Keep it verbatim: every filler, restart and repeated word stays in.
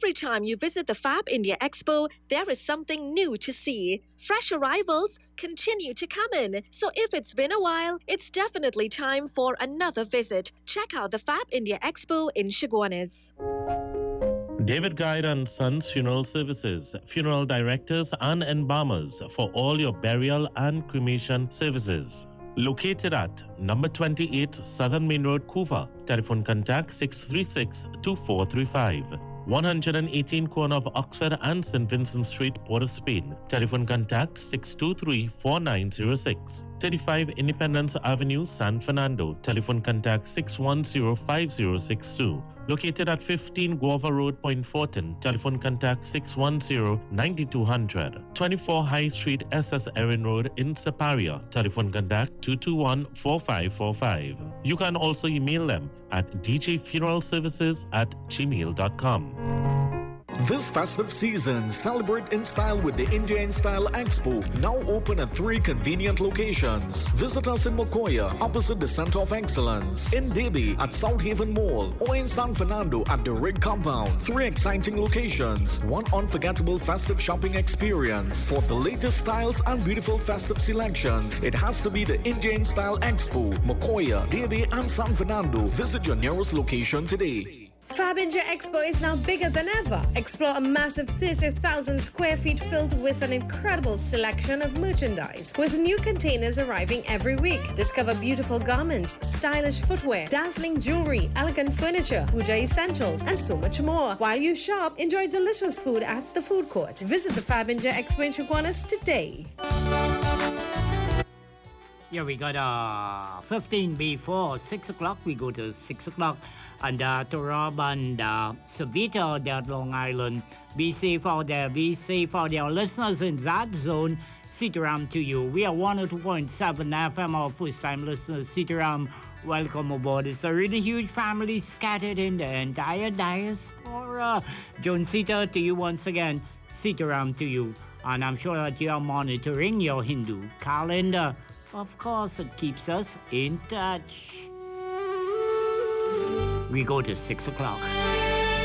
Every time you visit the Fab India Expo, there is something new to see. Fresh arrivals continue to come in, so if it's been a while, it's definitely time for another visit. Check out the Fab India Expo in Chaguanas. David Guide and Sons Funeral Services, funeral directors and embalmers for all your burial and cremation services. Located at number twenty-eight Southern Main Road, Couva. Telephone contact six three six, two four three five. one eighteen corner of Oxford and Saint Vincent Street, Port of Spain. Telephone contact six two three, four nine zero six. thirty-five Independence Avenue, San Fernando. Telephone contact six one zero, five zero six two. Located at fifteen Guava Road, Point Fortin. Telephone contact six one zero, nine two zero zero. twenty-four High Street, S S Erin Road in Separia. Telephone contact two two one, four five four five. You can also email them at d j funeral services at gmail dot com. This festive season, celebrate in style with the India in Style Expo, now open at three convenient locations. Visit us in Mokoya, opposite the Center of Excellence, in Debi at South Haven Mall, or in San Fernando at the Rig Compound. Three exciting locations, one unforgettable festive shopping experience. For the latest styles and beautiful festive selections, it has to be the India in Style Expo, Mokoya, Debi and San Fernando. Visit your nearest location today. Fab India Expo is now bigger than ever. Explore a massive thirty thousand square feet filled with an incredible selection of merchandise, with new containers arriving every week. Discover beautiful garments, stylish footwear, dazzling jewelry, elegant furniture, puja essentials, and so much more. While you shop, enjoy delicious food at the food court. Visit the Fab India Expo in Chaguanas today. Yeah, we got uh, fifteen before six o'clock. We go to six o'clock. And uh, to Rob and uh, Savita at Long Island, be safe out there. Be safe out there. Listeners in that zone, Sitaram to you. We are one oh two point seven F M, our first-time listeners. Sitaram, welcome aboard. It's a really huge family scattered in the entire diaspora. Joan Sita to you once again. Sitaram to you. And I'm sure that you are monitoring your Hindu calendar. Of course, it keeps us in touch. We go to six o'clock.